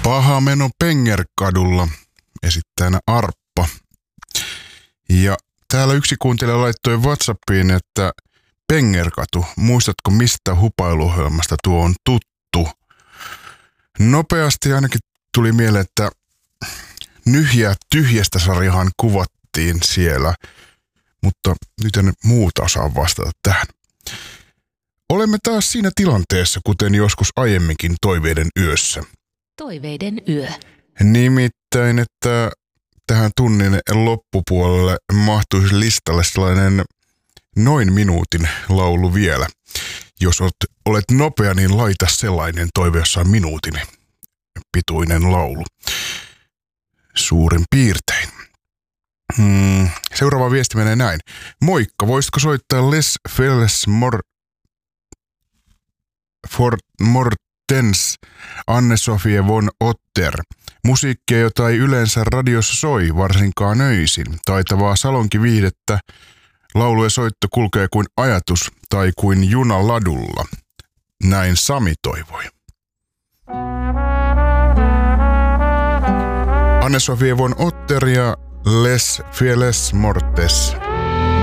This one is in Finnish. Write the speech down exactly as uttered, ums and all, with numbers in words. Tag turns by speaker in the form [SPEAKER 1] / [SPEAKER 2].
[SPEAKER 1] Paha meno Pengerkadulla, esittäjänä Arppa. Ja täällä yksi kuuntelija laittoi WhatsAppiin, että Pengerkatu, muistatko mistä hupailuohjelmasta tuo on tuttu? Nopeasti ainakin tuli mieleen, että Nyhjää tyhjästä -sarjahan kuvattiin siellä, mutta nyt en muuta osaa vastata tähän. Olemme taas siinä tilanteessa, kuten joskus aiemminkin Toiveiden yössä.
[SPEAKER 2] Toiveiden yö.
[SPEAKER 1] Nimittäin, että tähän tunnin loppupuolelle mahtuisi listalle sellainen noin minuutin laulu vielä. Jos olet, olet nopea, niin laita sellainen toive, jossa on minuutin pituinen laulu. Suurin piirtein. Hmm. Seuraava viesti menee näin. Moikka, voisitko soittaa Les Felles Mor... For Mortens Anne-Sofie von Otter. Musiikkia, jota ei yleensä radiossa soi, varsinkaan öisin. Taitavaa salonkiviihdettä. Laulu ja soitto kulkee kuin ajatus tai kuin juna ladulla. Näin Sami toivoi. Anne-Sofie von Otter ja Les Fieles Mortes.